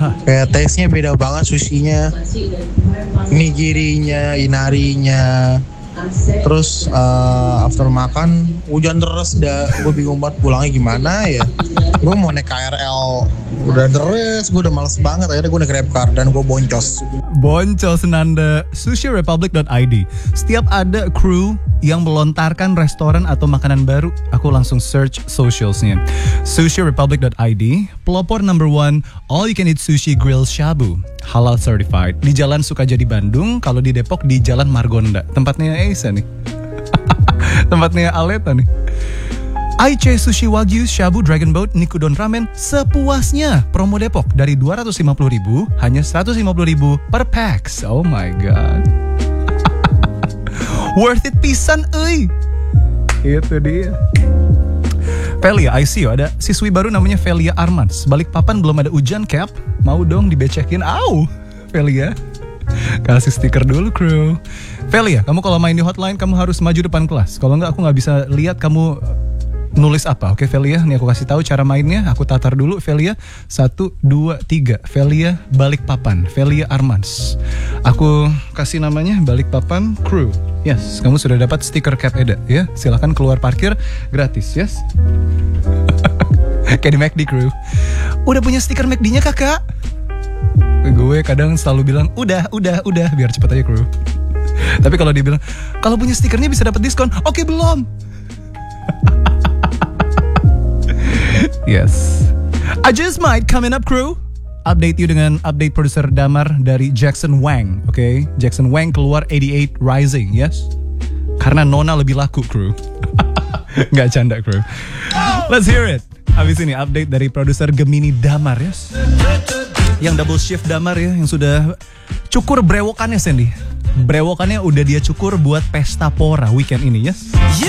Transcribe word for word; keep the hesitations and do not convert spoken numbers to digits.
Kayak taste-nya beda banget sushinya, nigirinya, inarinya. Terus uh, after makan hujan deras dah, gue bingung banget pulangnya gimana ya. Gue mau naik K R L, udah deres, gue udah males banget. Akhirnya gue naik Grabcar dan gue boncos. Boncos Nanda. sushi republic dot i d. Setiap ada kru yang melontarkan restoran atau makanan baru, aku langsung search socialsnya. sushi republic dot i d, pelopor number one, all you can eat sushi grill shabu, halal certified. Di Jalan Sukajadi Bandung, kalau di Depok di Jalan Margonda. Tempatnya Esa nih. Tempatnya Aleta nih. Aiche Sushi Wagyu Shabu Dragon Boat Nikudon Ramen sepuasnya. Promo Depok dari dua ratus lima puluh ribu hanya seratus lima puluh ribu per packs. Oh my god. Worth it pisan euy. Itu dia. Velia, I see you. Ada siswi baru namanya Velia Armans. Balikpapan belum ada hujan cap. Mau dong dibecekin. Au. Velia. Kasih stiker dulu kru. Velia, kamu kalau main di hotline kamu harus maju depan kelas. Kalau enggak aku nggak bisa lihat kamu nulis apa. Oke Velia, nih aku kasih tahu cara mainnya. Aku tatar dulu Velia. Satu, dua, tiga. Velia Balikpapan. Velia Armans. Aku kasih namanya Balikpapan Crew. Yes, kamu sudah dapat stiker cap Eda ya. Silahkan keluar parkir gratis, yes. Kayak di McD Crew. Udah punya stiker McD-nya kakak? Gue kadang selalu bilang udah, udah, udah biar cepet aja Crew. Tapi kalau dia bilang kalau punya stikernya bisa dapat diskon, oke belum. Yes. I just might coming up Crew. Update you dengan update produser Damar dari Jackson Wang, oke? Okay? Jackson Wang keluar eighty-eight Rising, yes? Karena Nona lebih laku, Crew. Nggak canda, Crew. Let's hear it. Habis ini update dari produser Gemini Damar, yes? Yang double shift Damar ya, yang sudah cukur brewokannya, Sandy. Brewokannya udah dia cukur buat Pesta Pora weekend ini, yes?